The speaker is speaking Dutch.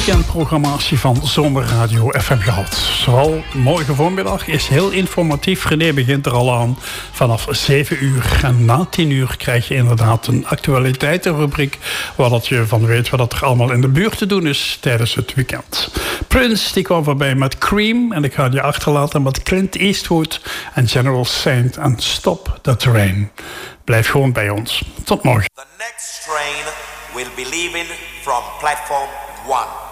weekendprogrammatie van Zomerradio FM gehad. Vooral morgen voormiddag is heel informatief. René begint er al aan vanaf 7 uur. En na 10 uur krijg je inderdaad een actualiteitenrubriek, waar dat je van weet wat er allemaal in de buurt te doen is tijdens het weekend. Prince die kwam voorbij met Cream en ik ga je achterlaten met Clint Eastwood en General Saint en Stop the Train. Blijf gewoon bij ons. Tot morgen. The next train will be leaving from platform 1.